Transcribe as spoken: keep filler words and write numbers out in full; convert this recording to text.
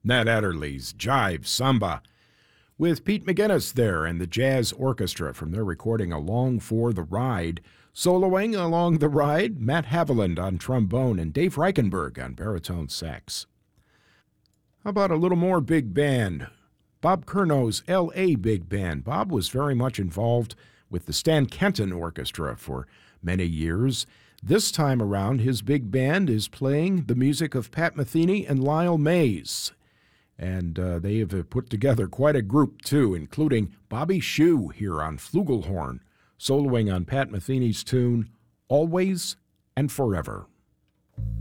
Nat Adderley's Jive Samba, with Pete McGinnis there and the Jazz Orchestra from their recording Along for the Ride. Soloing along the ride, Matt Haviland on trombone and Dave Reichenberg on baritone sax. How about a little more big band? Bob Curno's L A Big Band. Bob was very much involved with the Stan Kenton Orchestra for many years. This time around, his big band is playing the music of Pat Metheny and Lyle Mays. And uh, they have put together quite a group, too, including Bobby Shue here on flugelhorn, soloing on Pat Metheny's tune, Always and Forever.